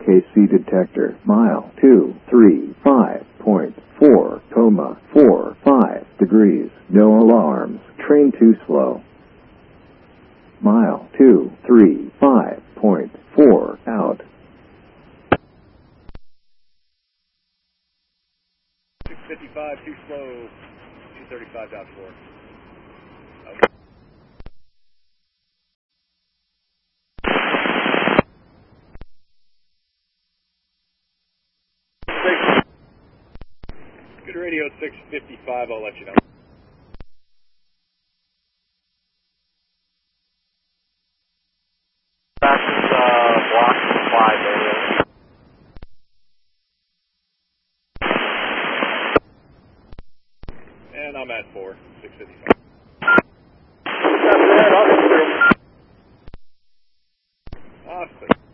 KC detector, mile 235.4, 45 degrees, no alarms, train too slow. Mile 235.4, out. 655, too slow, 235.4. Good radio, 655, I'll let you know. That's block 5 radio. And I'm at 4, 655. That's it, I'll just Awesome.